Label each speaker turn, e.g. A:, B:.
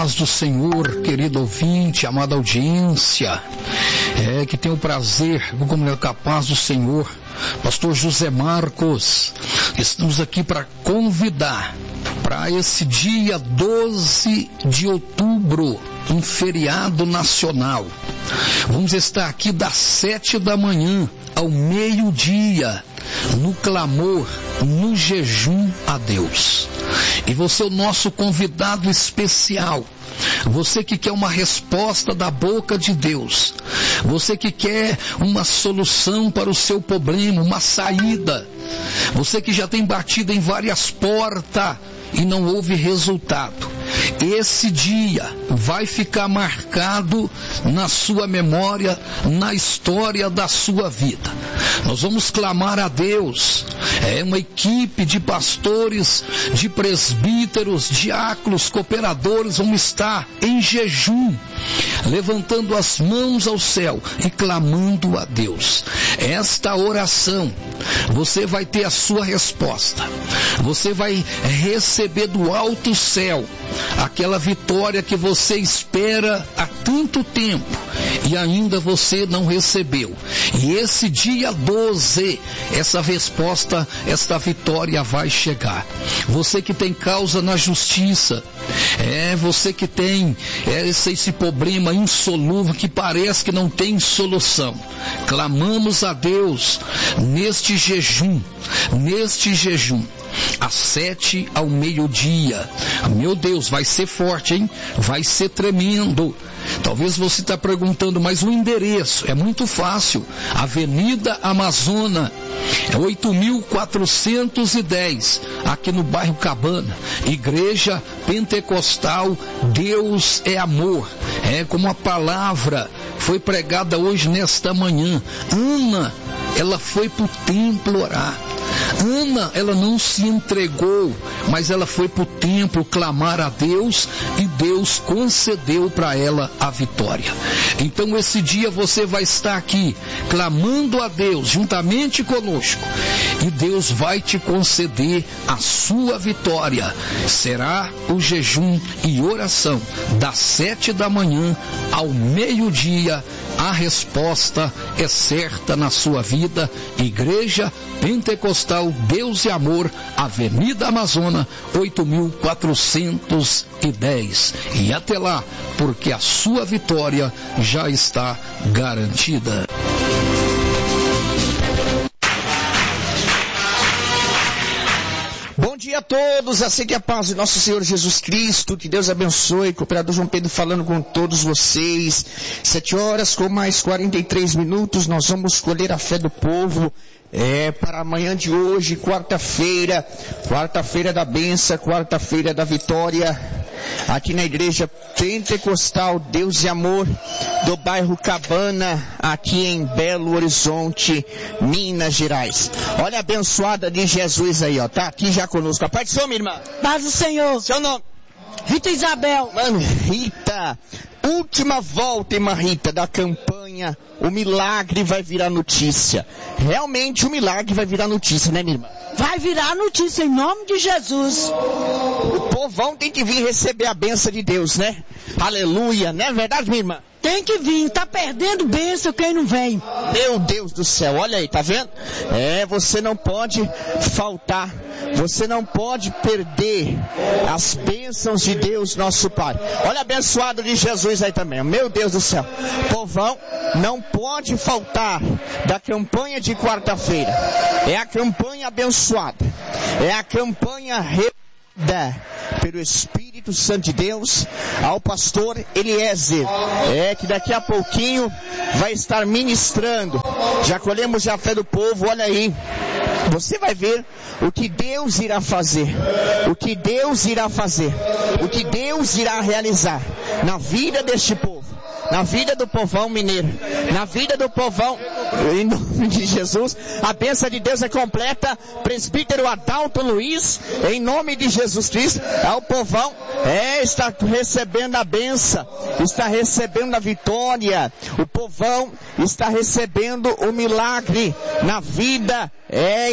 A: paz do Senhor, querido ouvinte, amada audiência, que tem o prazer de comunicar com a paz do Senhor, pastor José Marcos. Estamos aqui para convidar para esse dia 12 de outubro, um feriado nacional. Vamos estar aqui das 7 da manhã ao meio-dia, no clamor, no jejum a Deus. E você é o nosso convidado especial. Você que quer uma resposta da boca de Deus. Você que quer uma solução para o seu problema, uma saída. Você que já tem batido em várias portas e não houve resultado. Esse dia vai ficar marcado na sua memória, na história da sua vida. Nós vamos clamar a Deus. É uma equipe de pastores, de presbíteros, diáconos, cooperadores, vão estar em jejum, levantando as mãos ao céu e clamando a Deus. Esta oração, você vai ter a sua resposta. Você vai receber do alto céu aquela vitória que você espera há tanto tempo e ainda você não recebeu. E esse dia 12, essa resposta, esta vitória vai chegar. Você que tem causa na justiça, você que tem esse problema insolúvel que parece que não tem solução, clamamos a Deus neste jejum, às 7 ao meio-dia. Meu Deus, vai ser forte, hein? Vai ser tremendo. Talvez você está perguntando, mas o endereço é muito fácil. Avenida Amazônia, 8.410, aqui no bairro Cabana. Igreja Pentecostal Deus é Amor. É como a palavra foi pregada hoje nesta manhã. Ana, ela foi para o templo orar. Ana, ela não se entregou, mas ela foi para o templo clamar a Deus e Deus concedeu para ela a vitória. Então esse dia você vai estar aqui clamando a Deus juntamente conosco e Deus vai te conceder a sua vitória. Será o jejum e oração das 7 da manhã ao meio-dia. A resposta é certa na sua vida. Igreja Pentecostal Deus e Amor, Avenida Amazônia, 8.410. E até lá, porque a sua vitória já está garantida.
B: Bom dia a todos, assim que a paz de nosso Senhor Jesus Cristo, que Deus abençoe. Cooperador João Pedro falando com todos vocês. 7 horas com mais 43 minutos, nós vamos colher a fé do povo. Para amanhã de hoje, quarta-feira da bênção, quarta-feira da vitória, aqui na igreja Pentecostal Deus e Amor, do bairro Cabana, aqui em Belo Horizonte, Minas Gerais. Olha a abençoada de Jesus aí, ó, tá aqui já conosco. A paz do Senhor, minha irmã.
C: Paz do Senhor.
B: Seu nome?
C: Rita Isabel.
B: Mano, Rita, última volta, irmã Rita, da campanha, o milagre vai virar notícia. Realmente o milagre vai virar notícia, né, minha irmã?
C: Vai virar notícia em nome de Jesus.
B: O povão tem que vir receber a bênção de Deus, né? Aleluia, não é verdade, minha irmã?
C: Tem que vir, tá perdendo bênção quem não vem.
B: Meu Deus do céu, olha aí, tá vendo? Você não pode faltar, você não pode perder as bênçãos de Deus, nosso Pai. Olha abençoado de Jesus aí também, meu Deus do céu. Povão, não pode faltar da campanha de quarta-feira. É a campanha abençoada, é a campanha pelo Espírito Santo de Deus ao pastor Eliezer, que daqui a pouquinho vai estar ministrando. Já colhemos a fé do povo, olha aí, você vai ver o que Deus irá fazer, o que Deus irá fazer, o que Deus irá realizar na vida deste povo, na vida do povão mineiro, na vida do povão, em nome de Jesus. A bênção de Deus é completa. Presbítero Adalto Luiz, em nome de Jesus Cristo, o povão está recebendo a bênção, está recebendo a vitória, o povão está recebendo o milagre na vida,